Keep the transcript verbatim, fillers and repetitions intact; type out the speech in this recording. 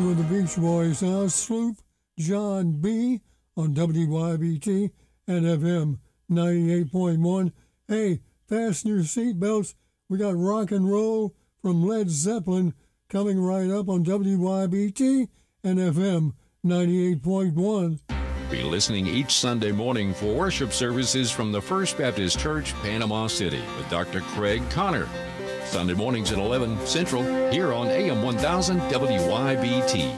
with the Beach Boys now. Sloop John B. on W Y B T and F M ninety-eight point one. Hey, fasten your seatbelts. We got rock and roll from Led Zeppelin coming right up on W Y B T and F M ninety-eight point one. Be listening each Sunday morning for worship services from the First Baptist Church, Panama City, with Doctor Craig Connor. Sunday mornings at eleven Central, here on A M one thousand W Y B T.